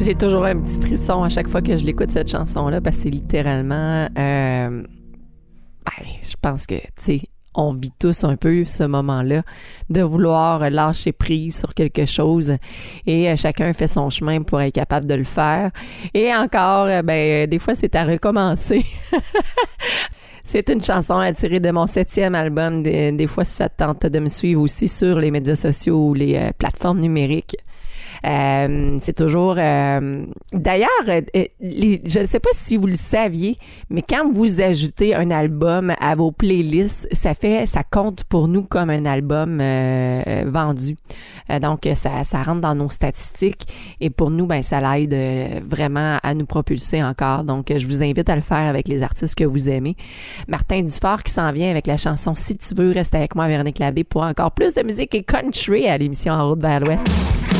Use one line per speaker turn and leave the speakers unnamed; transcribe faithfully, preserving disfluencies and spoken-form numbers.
J'ai toujours un petit frisson à chaque fois que je l'écoute, cette chanson-là, parce que c'est littéralement... Euh, ben, je pense que, tu sais, on vit tous un peu ce moment-là de vouloir lâcher prise sur quelque chose et euh, chacun fait son chemin pour être capable de le faire. Et encore, euh, ben, des fois, c'est à recommencer. C'est une chanson à tirer de mon septième album. Des, des fois, si ça te tente de me suivre aussi sur les médias sociaux ou les euh, plateformes numériques. Euh, c'est toujours... Euh, d'ailleurs, euh, les, je ne sais pas si vous le saviez, mais quand vous ajoutez un album à vos playlists, ça fait, ça compte pour nous comme un album euh, vendu. Euh, donc, ça, ça rentre dans nos statistiques et pour nous, ben, ça l'aide euh, vraiment à nous propulser encore. Donc, je vous invite à le faire avec les artistes que vous aimez. Martin Dufort qui s'en vient avec la chanson « Si tu veux, reste avec moi » Véronique Labbé pour encore plus de musique et country à l'émission En route vers l'Ouest.